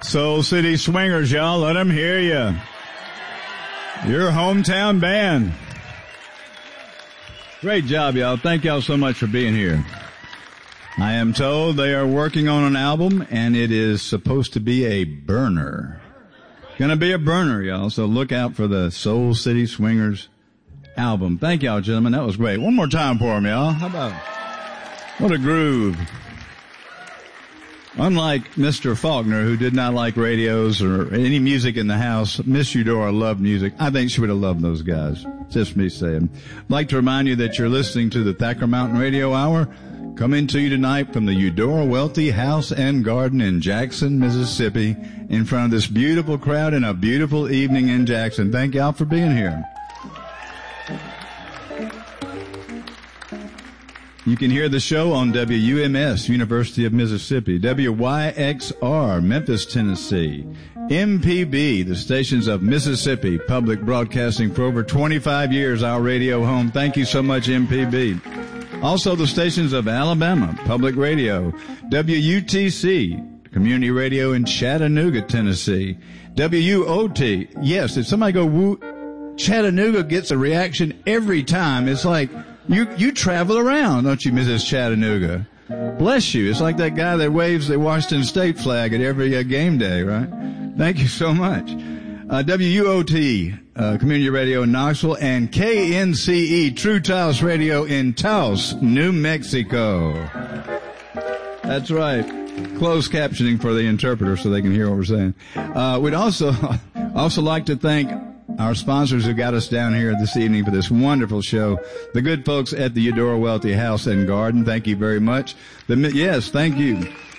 Soul City Swingers, y'all. Let them hear you. Your hometown band. Great job, y'all. Thank y'all so much for being here. I am told they are working on an album, and it is supposed to be a burner. Gonna be a burner, y'all. So look out for the Soul City Swingers album. Thank y'all, gentlemen. That was great. One more time for them, y'all. How about it? What a groove. Unlike Mr. Faulkner, who did not like radios or any music in the house, Miss Eudora loved music. I think she would have loved those guys. Just me saying. I'd like to remind you that you're listening to the Thacker Mountain Radio Hour, coming to you tonight from the Eudora Welty House and Garden in Jackson, Mississippi, in front of this beautiful crowd and a beautiful evening in Jackson. Thank y'all for being here. You can hear the show on WUMS, University of Mississippi, WYXR, Memphis, Tennessee, MPB, the stations of Mississippi Public Broadcasting for over 25 years, our radio home. Thank you so much, MPB. Also the stations of Alabama Public Radio, WUTC, Community Radio in Chattanooga, Tennessee, WUOT. Yes, if somebody go woo, Chattanooga gets a reaction every time. It's like, you travel around, don't you, Mrs. Chattanooga? Bless you. It's like that guy that waves the Washington State flag at every game day, right? Thank you so much. WUOT, Community Radio in Knoxville, and KNCE, True Taos Radio in Taos, New Mexico. That's right. Closed captioning for the interpreter so they can hear what we're saying. We'd also like to thank our sponsors who got us down here this evening for this wonderful show. The good folks at the Eudora Welty House and Garden, thank you very much. Yes, thank you.